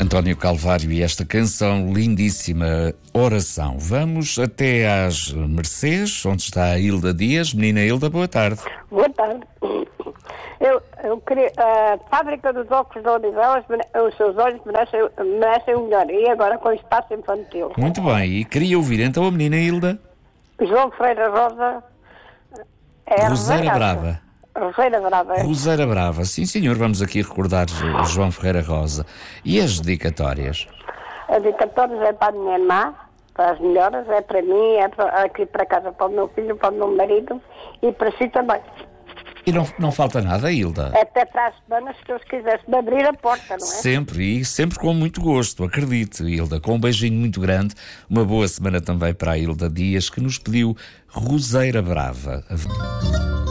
António Calvário e esta canção lindíssima, Oração. Vamos até às Mercês, onde está a Hilda Dias. Menina Hilda, boa tarde. Boa tarde. Eu queria... A fábrica dos óculos da Odivelas, os seus olhos merecem o melhor. E agora com o espaço infantil. Muito bem, e queria ouvir então a menina Hilda. João Ferreira Rosa... Roseira Brava. Roseira Brava. Roseira Brava, sim senhor, vamos aqui recordar João Ferreira Rosa. E as dedicatórias? As dedicatórias é para a minha irmã, para as melhoras, é para mim, aqui para casa, para o meu filho, para o meu marido e para si também. E não falta nada, Hilda? Até para as semanas, se Deus quisesse me abrir a porta, não é? Sempre, e sempre com muito gosto, acredite, Hilda. Com um beijinho muito grande, uma boa semana também para a Hilda Dias, que nos pediu Roseira Brava.